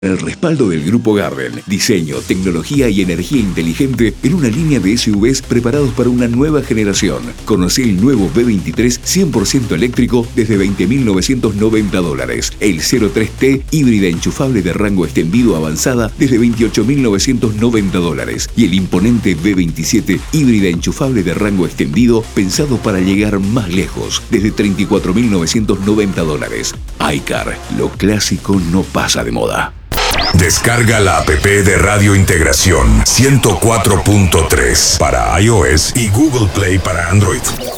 El respaldo del Grupo Garden, diseño, tecnología y energía inteligente en una línea de SUVs preparados para una nueva generación. Conocí el nuevo B23 100% eléctrico desde $20.990. El 03T híbrida enchufable de rango extendido avanzada desde $28.990. Y el imponente B27 híbrida enchufable de rango extendido pensado para llegar más lejos desde $34.990. iCar, lo clásico no pasa de moda. Descarga la app de Radio Integración 104.3 para iOS y Google Play para Android.